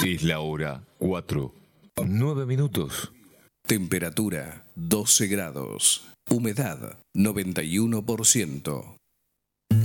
Es la hora 4, 9 minutos. Temperatura 12 grados. Humedad 91%.